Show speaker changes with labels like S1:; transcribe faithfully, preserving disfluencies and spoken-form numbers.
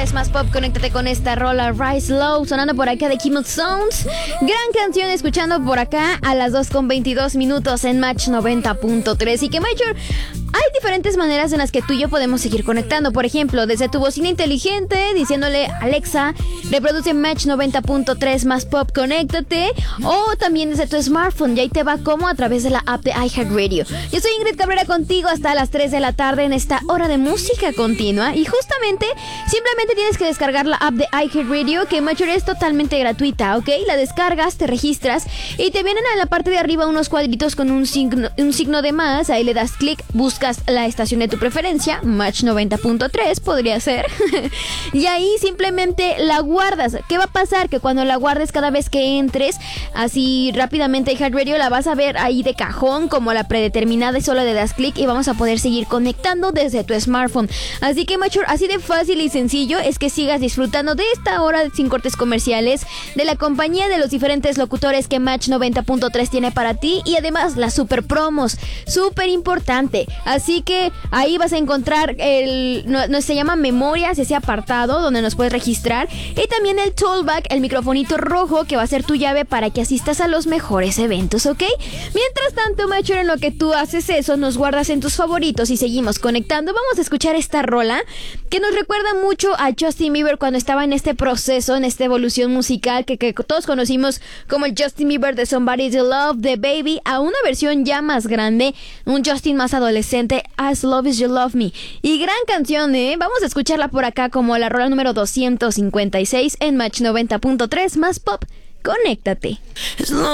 S1: tres más pop, conéctate con esta rola Rise Low, sonando por acá de Kimmel Sounds. Gran canción escuchando por acá a las dos con veintidós minutos en Match noventa punto tres. Y que Major, hay diferentes maneras en las que tú y yo podemos seguir conectando. Por ejemplo, desde tu bocina inteligente, diciéndole Alexa, reproduce Match noventa punto tres más pop, conéctate. O también desde tu smartphone, y ahí te va como a través de la app de iHeartRadio. Yo soy Ingrid Cabrera contigo hasta las tres de la tarde en esta hora de música continua. Y justamente, simplemente tienes que descargar la app de iHeartRadio, que Major es totalmente gratuita, ¿ok? La descargas, te registras y te vienen a la parte de arriba unos cuadritos con un signo, un signo de más. Ahí le das clic, buscas la estación de tu preferencia, Match noventa punto tres podría ser. Y ahí simplemente la guardas. ¿Qué va a pasar? Que cuando la guardes, cada vez que entres así rápidamente a iHeartRadio, la vas a ver ahí de cajón como la predeterminada, y solo le das clic y vamos a poder seguir conectando desde tu smartphone. Así que Major, así de fácil y sencillo es que sigas disfrutando de esta hora sin cortes comerciales, de la compañía de los diferentes locutores que Match noventa punto tres tiene para ti, y además las super promos, súper importante. Así que ahí vas a encontrar el, no, no se llama memorias, ese apartado donde nos puedes registrar, y también el tollback, el microfonito rojo que va a ser tu llave para que asistas a los mejores eventos, ¿ok? Mientras tanto, Major, en lo que tú haces eso, nos guardas en tus favoritos y seguimos conectando. Vamos a escuchar esta rola que nos recuerda mucho a Justin Bieber cuando estaba en este proceso, en esta evolución musical que, que todos conocimos como el Justin Bieber de Somebody to Love, de Baby, a una versión ya más grande, un Justin más adolescente, As Love As You Love Me. Y gran canción, ¿eh? Vamos a escucharla por acá como la rola número doscientos cincuenta y seis en Match noventa punto tres más pop. Conéctate.